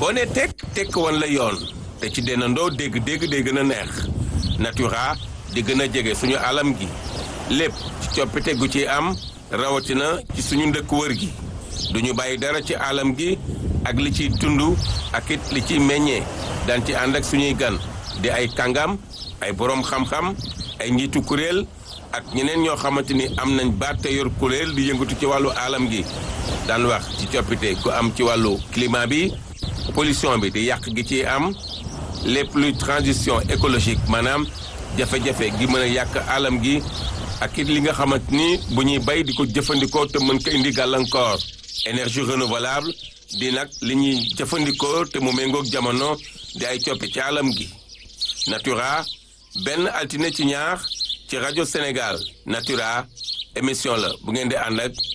boo ne tekk wan la yoon te ci dendandoo dégg-dégg day gën a neex Natura di gën a jege suñu alam gi lépp ci coppite gu ci am rawatina ci suñu ndëkk wër gi duñu bàyyi dara ci alam gi ak li ciy tund ak it li ciy meññee daan ci ànd ak suñuy gan di ay kàngam ay boroom xam-xam ay njiitu kuréel ak ñeneen ñoo xamante ni am nañ baat te yor kuréel di yëngatu ci wàllu alam gi daan wax ci coppite gu am ci wàllu climat bi pollution bi di yàq gi ci am lépp luy transition écologique maanaam jafe-jafe gi mën a yàq alam gi ak it li nga xamante ni bu ñuy bay di ko jëfandikoo te mën ko indi gàllankoor énergie renouvelable di nag li ñuy jëfandikoo te mu méngoog jamono di ay coppi ci alam gi Natura benn altine ci ñaar ci rajo Sénégal Natura émission la bu ngeen di ànd ak